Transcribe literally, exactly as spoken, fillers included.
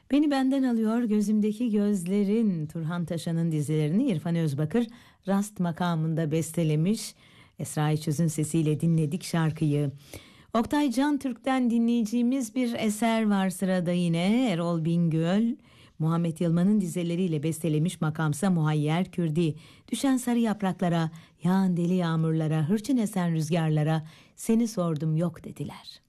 Beni benden alıyor gözümdeki gözlerin. Turhan Taşan'ın dizilerini İrfan Özbakır Rast makamında bestelemiş. Esra İçöz'ün sesiyle dinledik şarkıyı. Oktay Can Türk'ten dinleyeceğimiz bir eser var sırada yine. Erol Bingöl, Muhammed Yılmaz'ın dizeleriyle bestelemiş makamsa Muhayyer Kürdi. Düşen sarı yapraklara, yağan deli yağmurlara, hırçın esen rüzgarlara seni sordum yok dediler.